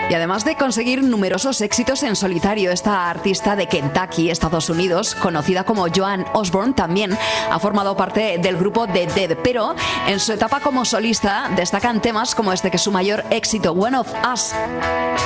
Y además de conseguir numerosos éxitos en solitario, esta artista de Kentucky, Estados Unidos, conocida como Joan Osborne, también ha formado parte del grupo The Dead, pero en su etapa como solista destacan temas como este, que es su mayor éxito, One of Us.